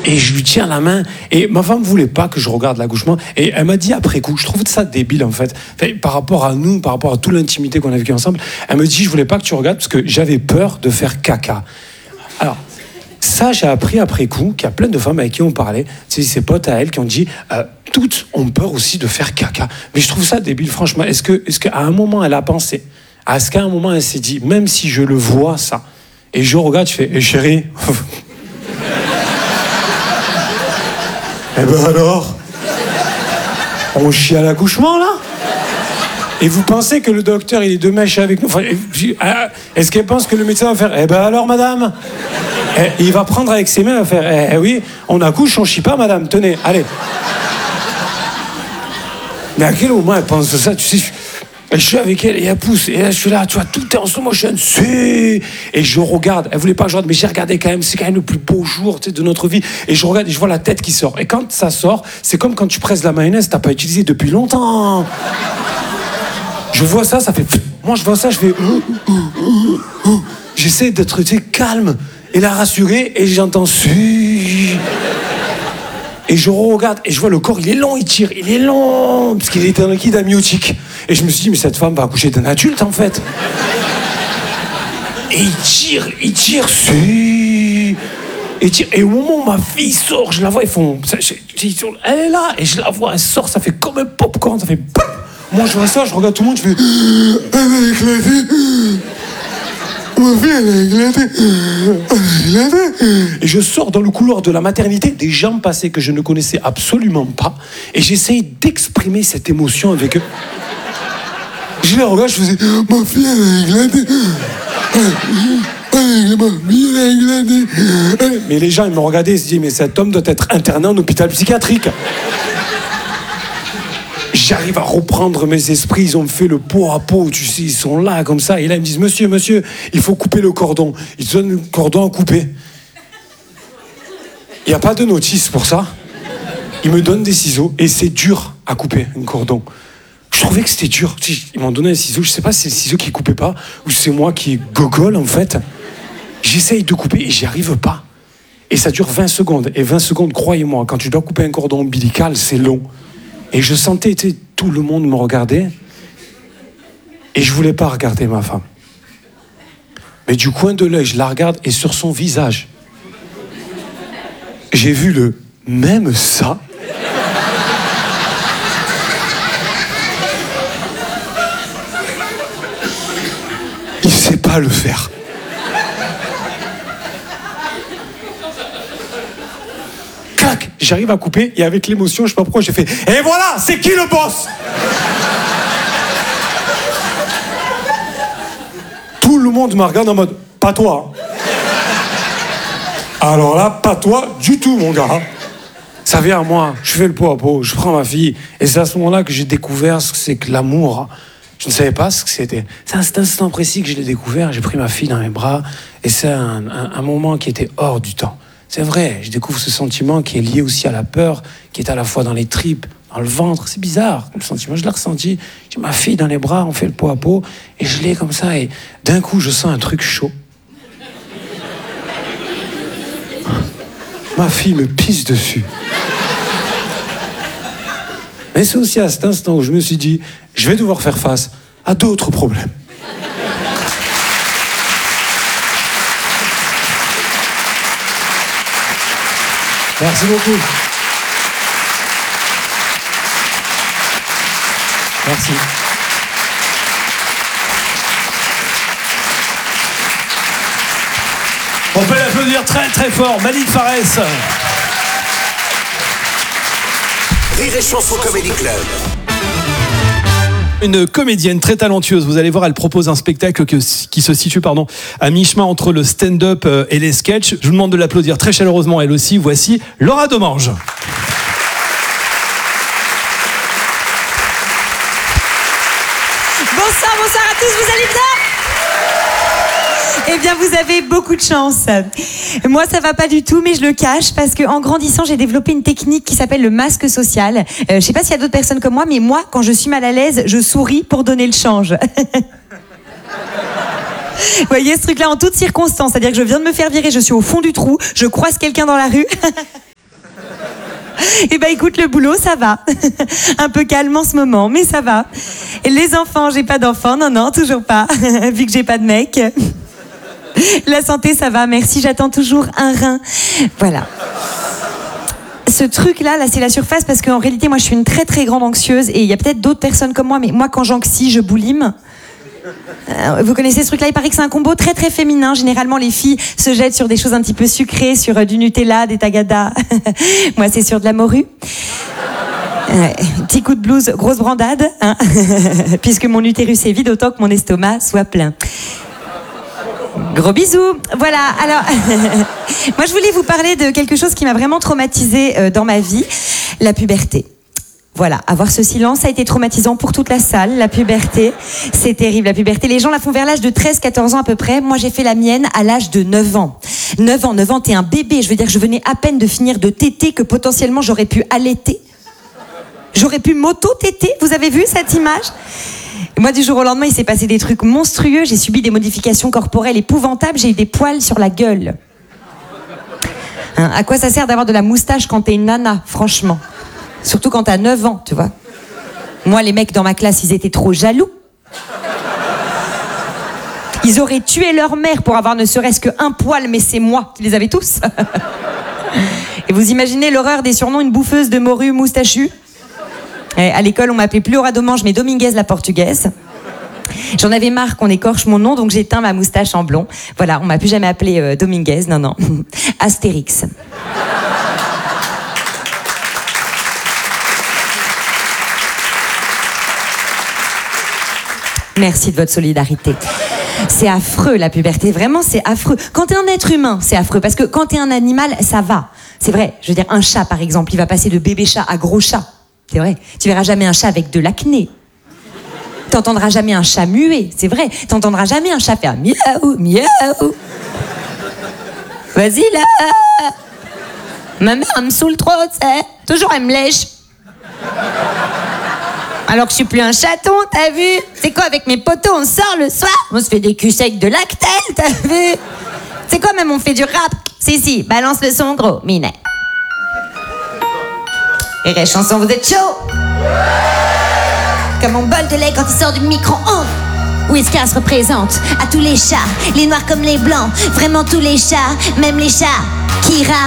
Et je lui tiens la main. Et ma femme voulait pas que je regarde l'accouchement. Et elle m'a dit après coup, je trouve ça débile en fait. Par rapport à nous, par rapport à toute l'intimité qu'on a vécue ensemble, elle me dit je voulais pas que tu regardes parce que j'avais peur de faire caca. Alors, ça j'ai appris après coup qu'il y a plein de femmes avec qui on parlait, c'est ses potes à elle qui ont dit toutes ont peur aussi de faire caca. Mais je trouve ça débile franchement. Est-ce qu'à un moment elle a pensé, est-ce qu'à un moment elle s'est dit, même si je le vois ça, et je regarde, je fais chérie. Eh ben alors, on chie à l'accouchement là? Et vous pensez que le docteur il est de mèche avec nous? Enfin, est-ce qu'elle pense que le médecin va faire eh ben alors madame? Il va prendre avec ses mains, il va faire oui, on accouche, on chie pas madame, tenez, allez. Mais à quel moment elle pense ça? Tu sais, je suis avec elle et elle pousse. Et là, je suis là, tu vois, tout est en slow motion. Et je regarde. Elle voulait pas que je regarde, mais j'ai regardé quand même. C'est quand même le plus beau jour, tu sais, de notre vie. Et je regarde et je vois la tête qui sort. Et quand ça sort, c'est comme quand tu presses la mayonnaise, t'as pas utilisé depuis longtemps. Je vois ça, ça fait... Moi, je vois ça, je fais... J'essaie d'être, tu sais, calme et la rassurer. Et j'entends... Et je regarde et je vois le corps, il est long, il tire, il est long, parce qu'il est un liquide amniotique. Et je me suis dit, mais cette femme va accoucher d'un adulte, en fait. Et il tire, et au moment où ma fille sort, je la vois, ils font... Elle est là, et je la vois, elle sort, ça fait comme un popcorn, ça fait... Moi, je vois ça, je regarde tout le monde, je fais... Elle a éclaté. Ma fille, elle a éclaté. Et je sors dans le couloir de la maternité, des gens passés que je ne connaissais absolument pas, et j'essaye d'exprimer cette émotion avec eux. Je les regarde, je faisais ma fille, elle a éclaté. Ma fille, elle a éclaté. Mais les gens, ils me regardaient, ils se disaient, mais cet homme doit être interné en hôpital psychiatrique. J'arrive à reprendre mes esprits, ils ont fait le pot à pot, tu sais, ils sont là comme ça, et là ils me disent, monsieur, il faut couper le cordon. Ils donnent le cordon à couper. Il n'y a pas de notice pour ça. Ils me donnent des ciseaux, et c'est dur à couper un cordon. Je trouvais que c'était dur. Ils m'ont donné un ciseau, je sais pas si c'est le ciseau qui coupait pas, ou c'est moi qui gogole en fait. J'essaye de couper et j'y arrive pas. Et ça dure 20 secondes. Et 20 secondes, croyez-moi, quand tu dois couper un cordon ombilical, c'est long. Et je sentais, tu sais, tout le monde me regardait. Et je voulais pas regarder ma femme. Mais du coin de l'œil, je la regarde et sur son visage, j'ai vu le même ça. Il sait pas le faire. Clac, j'arrive à couper et avec l'émotion, je sais pas pourquoi, j'ai fait et voilà, c'est qui le boss? Tout le monde me regarde en mode pas toi. Alors là, pas toi du tout, mon gars. Ça vient à moi, je fais le pot à pot, je prends ma fille et c'est à ce moment-là que j'ai découvert ce que c'est que l'amour. Je ne savais pas ce que c'était. C'est à cet instant précis que je l'ai découvert. J'ai pris ma fille dans mes bras et c'est un moment qui était hors du temps. C'est vrai, je découvre ce sentiment qui est lié aussi à la peur, qui est à la fois dans les tripes, dans le ventre. C'est bizarre, le sentiment, je l'ai ressenti. J'ai ma fille dans les bras, on fait le pot à pot et je l'ai comme ça et d'un coup, je sens un truc chaud. Ma fille me pisse dessus. Mais c'est aussi à cet instant où je me suis dit, je vais devoir faire face à d'autres problèmes. Merci beaucoup. Merci. On peut l'applaudir très très fort, Malik Farès. Rire et Chanson Comedy Club. Une comédienne très talentueuse, vous allez voir, elle propose un spectacle qui se situe à mi-chemin entre le stand-up et les sketchs. Je vous demande de l'applaudir très chaleureusement, elle aussi. Voici Laura Domange. Bonsoir à tous, vous allez bien ? Eh bien, vous avez beaucoup de chance. Moi, ça va pas du tout, mais je le cache parce qu'en grandissant, j'ai développé une technique qui s'appelle le masque social. Je sais pas s'il y a d'autres personnes comme moi, mais moi, quand je suis mal à l'aise, je souris pour donner le change. Vous voyez ce truc-là en toutes circonstances, c'est-à-dire que je viens de me faire virer, je suis au fond du trou, je croise quelqu'un dans la rue. Eh ben écoute, le boulot, ça va. Un peu calme en ce moment, mais ça va. Et les enfants, j'ai pas d'enfants, non, toujours pas, vu que j'ai pas de mec. La santé, ça va, merci, j'attends toujours un rein. Voilà. Ce truc-là, c'est la surface, parce qu'en réalité, moi, je suis une très, très grande anxieuse, et il y a peut-être d'autres personnes comme moi, mais moi, quand j'anxie, je boulime. Vous connaissez ce truc-là? Il paraît que c'est un combo très très féminin. Généralement, les filles se jettent sur des choses un petit peu sucrées, sur du Nutella, des tagadas. Moi, c'est sur de la morue. Petit coup de blues, grosse brandade, hein. Puisque mon utérus est vide, autant que mon estomac soit plein. Gros bisous. Voilà, alors, moi je voulais vous parler de quelque chose qui m'a vraiment traumatisée dans ma vie, la puberté. Voilà, avoir ce silence a été traumatisant pour toute la salle. La puberté, c'est terrible, la puberté. Les gens la font vers l'âge de 13-14 ans à peu près. Moi, j'ai fait la mienne à l'âge de 9 ans. 9 ans, t'es un bébé. Je veux dire, je venais à peine de finir de téter que potentiellement j'aurais pu allaiter. J'aurais pu m'auto-téter. Vous avez vu cette image ? Moi, du jour au lendemain, il s'est passé des trucs monstrueux. J'ai subi des modifications corporelles épouvantables. J'ai eu des poils sur la gueule. Hein, à quoi ça sert d'avoir de la moustache quand t'es une nana, franchement ? Surtout quand t'as 9 ans, tu vois. Moi, les mecs dans ma classe, ils étaient trop jaloux. Ils auraient tué leur mère pour avoir ne serait-ce qu'un poil, mais c'est moi qui les avais tous. Et vous imaginez l'horreur des surnoms, une bouffeuse de morue moustachue. Et à l'école, on m'appelait plus Aura Domange, mais Dominguez la portugaise. J'en avais marre qu'on écorche mon nom, donc j'ai teint ma moustache en blond. Voilà, on m'a plus jamais appelé Dominguez, non. Astérix. Merci de votre solidarité. C'est affreux, la puberté. Vraiment, c'est affreux. Quand t'es un être humain, c'est affreux. Parce que quand t'es un animal, ça va. C'est vrai. Je veux dire, un chat, par exemple, il va passer de bébé chat à gros chat. C'est vrai. Tu verras jamais un chat avec de l'acné. T'entendras jamais un chat muet. C'est vrai. T'entendras jamais un chat faire miaou, miaou. Vas-y, là. Ma mère, elle me saoule trop, tu sais. Toujours, elle me lèche. Alors que je suis plus un chaton, t'as vu? C'est quoi, avec mes potos, on sort le soir, on se fait des culs secs de Lactel, t'as vu? C'est quoi, même on fait du rap? Si, balance le son gros, minet. Et les chansons, vous êtes chaud? Comme mon bol de lait quand il sort du micro-ondes. Whiskas représente à tous les chats, les noirs comme les blancs, vraiment tous les chats, même les chats qui râlent.